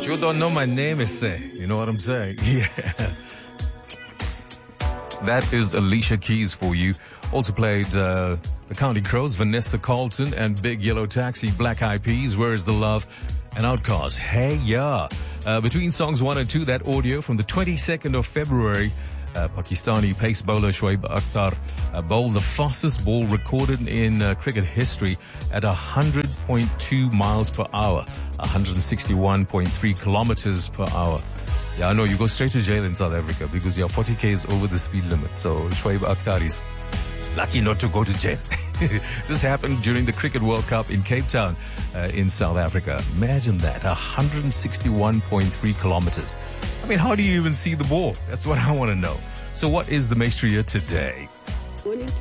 You don't know my name, say. You know what I'm saying? Yeah. That is Alicia Keys for you. Also played the Counting Crows, Vanessa Carlton, and Big Yellow Taxi, Black Eyed Peas, Where Is the Love, and Outkast, Hey Ya. Between songs 1 and 2, that audio from the 22nd of February, Pakistani pace bowler Shoaib Akhtar bowled the fastest ball recorded in cricket history at 100.2 miles per hour, 161.3 kilometers per hour. Yeah, I know, you go straight to jail in South Africa because your 40k is over the speed limit. So Shoaib Akhtar is lucky not to go to jail. This happened during the Cricket World Cup in Cape Town in South Africa. Imagine that, 161.3 kilometers. I mean, how do you even see the ball? That's what I want to know. So what is the Maestria today?